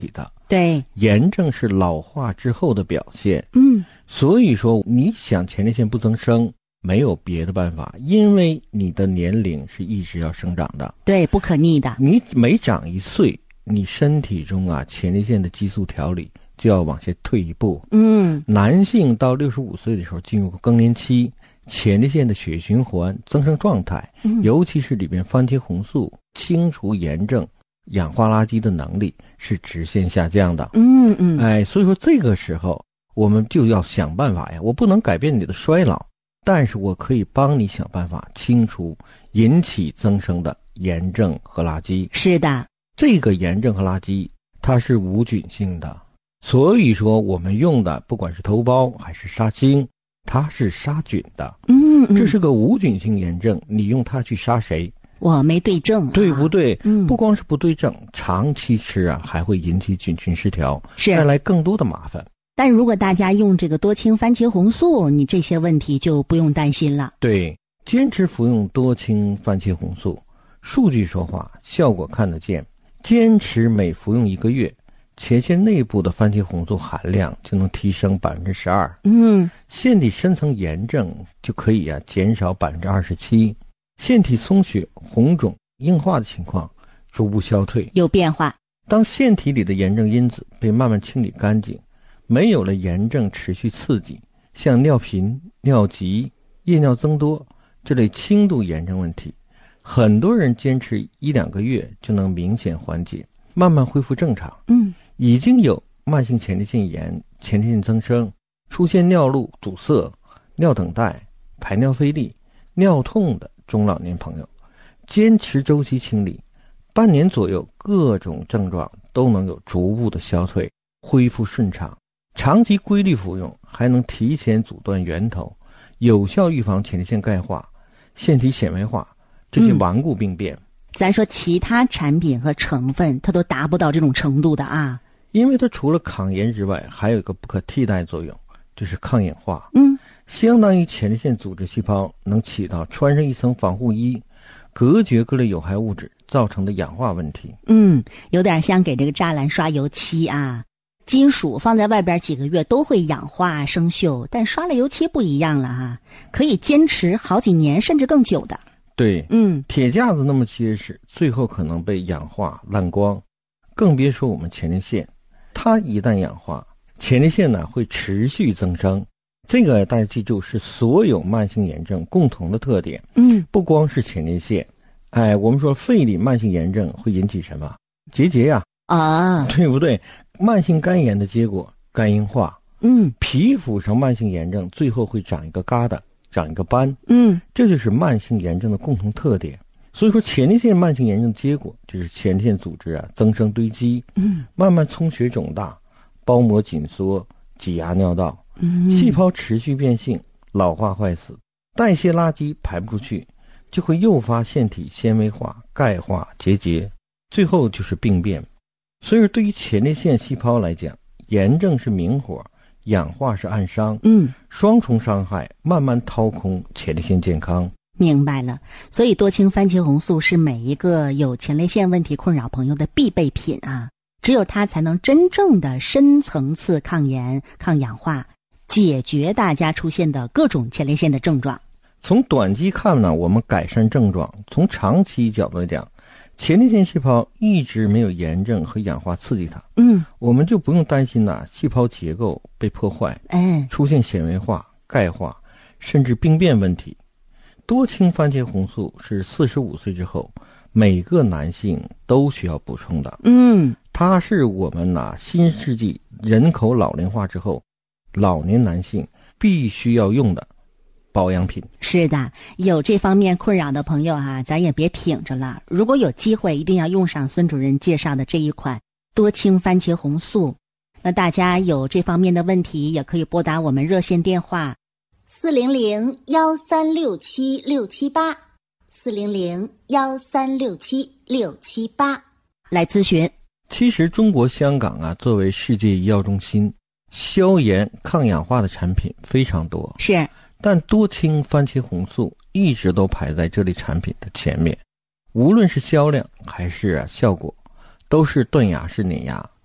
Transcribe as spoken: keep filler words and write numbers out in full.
体的。 对， 炎症是老化之后的表现。 嗯， 所以说你想前列腺不增生，没有别的办法，因为你的年龄是一直要生长的。 对，不可逆的。 你每长一岁，你身体中啊前列腺的激素调理就要往下退一步。 嗯， 男性到六十五岁的时候进入更年期，前列腺的血液循环增生状态， 嗯、 尤其是里边番茄红素清除炎症、氧化垃圾的能力是直线下降的。 嗯嗯， 哎，所以说这个时候我们就要想办法呀，我不能改变你的衰老，但是我可以帮你想办法清除引起增生的炎症和垃圾。 是的， 这个炎症和垃圾它是无菌性的，所以说我们用的不管是头孢还是杀青，它是杀菌的。 嗯, 嗯， 这是个无菌性炎症，你用它去杀谁？ 我没对症、啊， 对不对？ 嗯， 不光是不对症，长期吃啊还会引起菌群失调， 是带来更多的麻烦。 但如果大家用这个多氢番茄红素，你这些问题就不用担心了。 对，坚持服用多氢番茄红素，数据说话，效果看得见。坚持每服用一个月，前列腺内部的番茄红素含量就能提升百分之十二。 嗯， 腺体深层炎症就可以啊减少百分之二十七，腺体充血、红肿、硬化的情况逐步消退， 有变化。 当腺体里的炎症因子被慢慢清理干净，没有了炎症持续刺激，像尿频、尿急、夜尿增多这类轻度炎症问题，很多人坚持一两个月就能明显缓解，慢慢恢复正常。 嗯， 已经有慢性前列腺炎、前列腺增生，出现尿路阻塞、尿等待、排尿费力、尿痛的中老年朋友，坚持周期清理，半年左右各种症状都能有逐步的消退，恢复顺畅。长期规律服用还能提前阻断源头，有效预防前列腺钙化、腺体纤维化这些顽固病变。 嗯，咱说其他产品和成分它都达不到这种程度的啊， 因为它除了抗炎之外还有一个不可替代作用，就是抗氧化。 嗯， 相当于前列腺组织细胞能起到穿上一层防护衣，隔绝各类有害物质造成的氧化问题。 嗯，有点像给这个栅栏刷油漆啊，金属放在外边几个月都会氧化生锈，但刷了油漆不一样了哈，可以坚持好几年甚至更久的。 对， 嗯， 铁架子那么结实，最后可能被氧化烂光，更别说我们前列腺。它一旦氧化，前列腺呢会持续增生。这个大家记住，是所有慢性炎症共同的特点。 嗯， 不光是前列腺，哎，我们说肺里慢性炎症会引起什么？结节呀， 啊， 对不对？慢性肝炎的结果肝硬化。 嗯， 皮肤上慢性炎症最后会长一个疙瘩，长一个斑。 嗯， 这就是慢性炎症的共同特点。所以说前列腺慢性炎症的结果就是前列腺组织啊增生堆积， 嗯， 慢慢充血肿大，包膜紧缩，挤压尿道， 嗯， 细胞持续变性，老化坏死，代谢垃圾排不出去，就会诱发腺体纤维化、钙化、结节，最后就是病变。所以说对于前列腺细胞来讲，炎症是明火，氧化是暗伤， 嗯， 双重伤害，慢慢掏空前列腺健康。 明白了。所以多氢番茄红素是每一个有前列腺问题困扰朋友的必备品啊，只有它才能真正的深层次抗炎、抗氧化，解决大家出现的各种前列腺的症状。 从短期看呢，我们改善症状；从长期角度来讲，前列腺细胞一直没有炎症和氧化刺激它， 嗯， 我们就不用担心呐，细胞结构被破坏， 哎， 出现纤维化、钙化，甚至病变问题。多氢番茄红素是四十五岁之后每个男性都需要补充的。 嗯， 它是我们呐新世纪人口老龄化之后，老年男性必须要用的保养品。 是的，有这方面困扰的朋友啊，咱也别挺着了。如果有机会，一定要用上孙主任介绍的这一款多氢番茄红素。那大家有这方面的问题，也可以拨打我们热线电话四零零幺三六七六七八，四零零幺三六七六七八来咨询。 其实中国香港啊，作为世界医药中心，消炎抗氧化的产品非常多， 是， 但多氢番茄红素一直都排在这类产品的前面，无论是销量还是、啊、效果，都是断崖式碾压，